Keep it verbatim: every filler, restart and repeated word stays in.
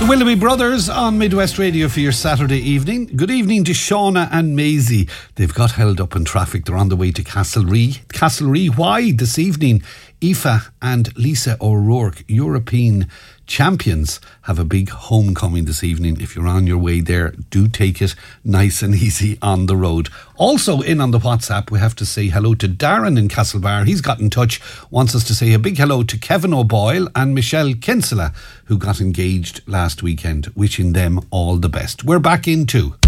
Willoughby Brothers on Midwest Radio for your Saturday evening. Good evening to Shauna and Maisie. They've got held up in traffic. They're on the way to Castlerea. Castlerea, why? This evening, Aoife and Lisa O'Rourke, European champions, have a big homecoming this evening. If you're on your way there, do take it nice and easy on the road. Also in on the WhatsApp, we have to say hello to Darren in Castlebar. He's got in touch, wants us to say a big hello to Kevin O'Boyle and Michelle Kinsella, who got engaged last weekend, wishing them all the best. We're back in too.